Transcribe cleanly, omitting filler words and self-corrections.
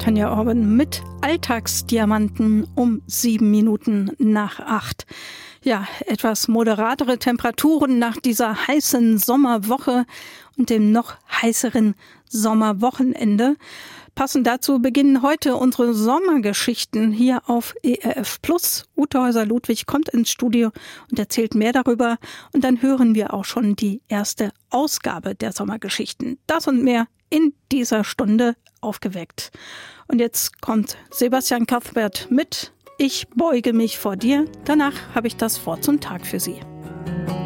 Tanja Orban mit Alltagsdiamanten um 7 Minuten nach 8. Ja, etwas moderatere Temperaturen nach dieser heißen Sommerwoche und dem noch heißeren Sommerwochenende. Passend dazu beginnen heute unsere Sommergeschichten hier auf ERF Plus. Ute Häuser-Ludwig kommt ins Studio und erzählt mehr darüber. Und dann hören wir auch schon die erste Ausgabe der Sommergeschichten. Das und mehr in dieser Stunde aufgeweckt. Und jetzt kommt Sebastian Cuthbert mit Ich beuge mich vor dir. Danach habe ich das Wort zum Tag für Sie.